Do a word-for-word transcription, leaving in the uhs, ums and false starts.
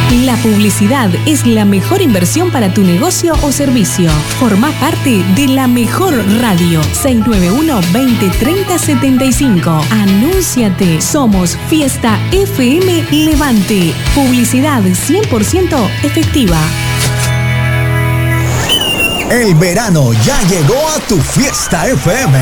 La publicidad es la mejor inversión para tu negocio o servicio. Forma parte de la mejor radio. seis nueve uno, veinte, treinta, setenta y cinco. Anúnciate. Somos Fiesta F M Levante. Publicidad cien por ciento efectiva. El verano ya llegó a tu Fiesta F M.